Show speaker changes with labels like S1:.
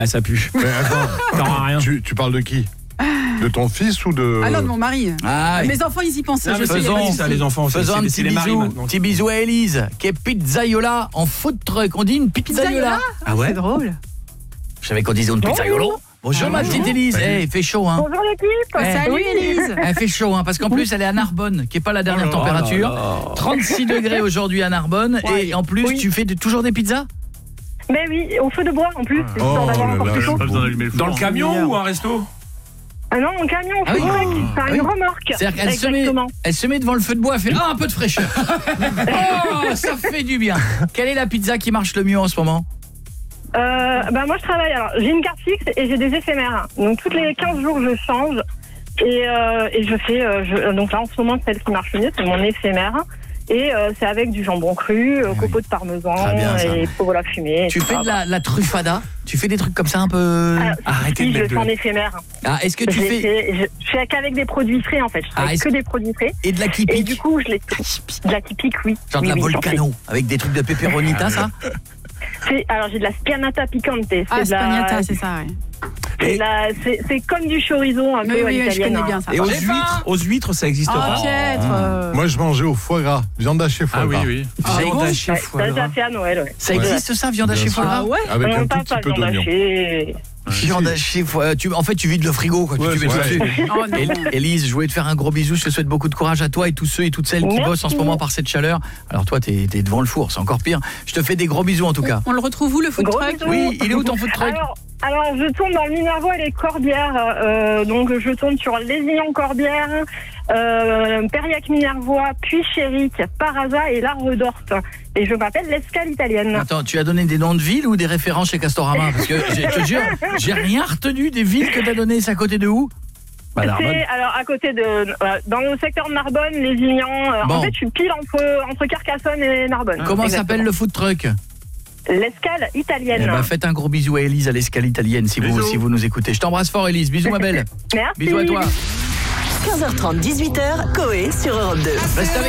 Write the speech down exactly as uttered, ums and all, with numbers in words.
S1: Ah, ça pue.
S2: Mais attends,
S1: T'auras rien.
S2: tu, tu parles de qui? De ton fils ou de...
S3: Ah non, de mon mari.
S4: Ah,
S3: Mes enfants, ils y pensent.
S1: Non,
S3: je
S1: mais
S3: sais, il y a
S1: faisons
S3: pas de
S1: ça,
S3: souci.
S1: les enfants. c'est-
S4: faisons un
S1: c'est-
S4: petit
S1: c'est les maris
S4: bisou.
S1: maintenant.
S4: Petit bisou à Élise, qui est pizzaiola en food truck. On dit une pizzaiola.
S3: Pizzaiola.
S1: Ah ouais.
S3: C'est drôle.
S4: Je savais qu'on disait une pizzaiola. Bonjour
S3: Ah,
S4: ma
S3: bonjour.
S4: petite Élise.
S2: Salut.
S4: Eh, il fait chaud, hein.
S5: Bonjour l'équipe.
S4: Eh,
S3: Salut
S5: oui.
S3: Élise.
S4: Elle fait chaud, hein, parce qu'en plus, elle est à Narbonne, qui est pas la dernière
S1: Oh là
S4: température.
S1: là là.
S4: trente-six degrés aujourd'hui à Narbonne.
S5: Ouais.
S4: Et en plus,
S5: Oui.
S4: tu fais de- toujours des pizzas?
S5: Mais oui, au feu de bois en plus, histoire
S2: Oh
S5: d'avoir
S2: là
S5: encore
S2: là,
S5: plus chaud.
S2: pas besoin
S6: d'allumer le
S1: Dans le camion ou un resto?
S5: Ah non, mon camion,
S4: Ah oui.
S5: c'est vrai, c'est
S4: Ah
S5: une
S4: oui.
S5: remorque.
S4: C'est-à-dire qu'elle se met,
S5: Exactement.
S4: elle se met devant le feu de bois, elle fait ah, un peu de fraîcheur. Oh, ça fait du bien. Quelle est la pizza qui marche le mieux en ce moment?
S5: Euh, bah moi je travaille, alors j'ai une carte fixe et j'ai des éphémères. Donc toutes les quinze jours je change et, euh, et je fais, euh, je, donc là en ce moment celle qui marche le mieux c'est mon éphémère. Et euh, c'est avec du jambon cru, euh,
S4: oui.
S5: copeaux de parmesan
S4: Très bien, ça.
S5: et provola fumée.
S4: Tu fais de la, la truffada? Tu fais des trucs comme ça un peu...
S5: Ah,
S1: Arrêtez
S5: si,
S1: de
S5: je
S1: mettre
S5: le fais en
S1: de...
S5: éphémère.
S4: Ah, est-ce que tu
S5: Je l'ai
S4: fais...
S5: fait- je, je fais qu'avec des produits frais en fait. Je
S4: Ah,
S5: travaille
S4: est-ce-
S5: que des produits frais.
S4: Et de la qui
S5: Et
S4: pique?
S5: du coup, je l'ai. De la qui pique, oui.
S4: Genre de
S5: Oui,
S4: la
S5: oui, j'en fais.
S4: volcano, avec des trucs de pepperonita, ça?
S5: C'est- Alors j'ai de la spianata piccante. C'est
S3: Ah,
S5: de la-
S3: spagnata, c'est ça, ouais.
S5: c'est de la- c'est- c'est comme du chorizo un
S3: Oui,
S5: peu à
S3: oui, oui, je
S5: l'italienne.
S3: connais bien ça.
S1: Et aux
S3: J'ai faim.
S1: huîtres, aux huîtres, ça existe
S3: Oh,
S1: pas.
S3: Piètre. euh,
S2: Moi, je mangeais au foie gras, viande hachée foie
S6: Ah oui,
S2: gras.
S6: oui.
S3: Ah
S1: Viande
S3: bon
S1: hachée,
S5: Ouais,
S1: foie
S5: ça, j'ai
S1: gras.
S5: fait à Noël, ouais.
S4: Ça
S2: Ouais.
S4: existe ça, viande hachée
S2: Bien
S4: foie
S2: sûr.
S4: gras?
S3: Ah ouais.
S2: Avec
S5: Non,
S2: un
S5: pas,
S2: tout petit
S5: pas
S2: peu
S5: viande
S2: d'oignon.
S5: hachée.
S4: Viande hachée foie... Tu, en fait, tu vides le frigo, quoi. Tu-
S1: Ouais,
S4: tu mets
S1: c'est
S4: tout
S2: vrai.
S4: dessus.
S3: Oh non.
S4: Él- Élise, je voulais te faire un gros bisou. Je te souhaite beaucoup de courage à toi et tous ceux et toutes celles qui
S5: Merci.
S4: bossent en ce moment par cette chaleur. Alors toi, t'es es devant le four, c'est encore pire. Je te fais des gros bisous en tout cas.
S3: On le retrouve où, le food
S5: Gros
S3: truck?
S5: bisous.
S4: Oui, il est où ton food truck?
S5: Alors, alors, je tourne dans le Minervois et les Corbières. Euh, donc, je tourne sur Lézignan-Corbières, euh, Périac-Minervois, puis Chéric, Paraza et l'Arbre d'Orte. Et je m'appelle l'Escale Italienne.
S4: Attends, tu as donné des noms de villes ou des références chez Castorama? Parce que je te jure, j'ai rien retenu des villes que t'as données. C'est à côté de où?
S1: Bah, Narbonne.
S5: C'est alors à côté de euh, dans le secteur de Narbonne, Lézignan. euh,
S4: Bon.
S5: En fait, je suis pile entre entre Carcassonne et Narbonne.
S4: Comment
S5: Exactement.
S4: s'appelle le food truck?
S5: L'escale italienne.
S4: Eh ben, faites un gros bisou à Élise à l'escale italienne si vous,
S6: Bisous.
S4: si vous nous écoutez. Je t'embrasse fort Élise, bisous ma belle.
S5: Merci.
S4: Bisous à toi.
S7: quinze heures trente, dix-huit heures, Coé sur Europe deux.
S4: Reste avec